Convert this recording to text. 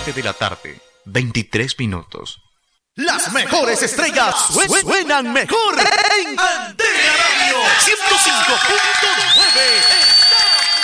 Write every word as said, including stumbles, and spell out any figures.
siete de la tarde, veintitrés minutos. Las mejores estrellas suenan mejor en